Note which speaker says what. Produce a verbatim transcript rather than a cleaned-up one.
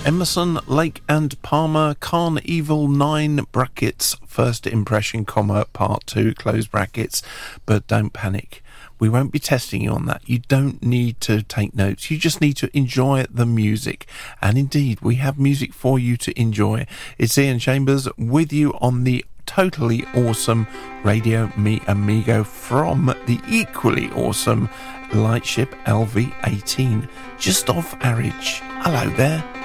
Speaker 1: Emerson, Lake and Palmer, Carnival nine brackets, first impression, comma, part two, close brackets. But don't panic. We won't be testing you on that. You don't need to take notes. You just need to enjoy the music. And indeed, we have music for you to enjoy. It's Ian Chambers with you on the totally awesome Radio Mi Amigo from the equally awesome Lightship L V eighteen, just off Harwich. Hello there.